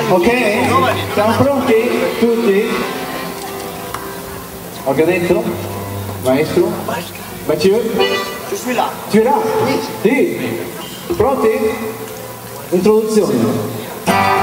Ok? Siamo pronti? Tutti? Ho già detto? Maestro? Mathieu? Je suis là. Tu es là? Sì. Pronti? Introduzione.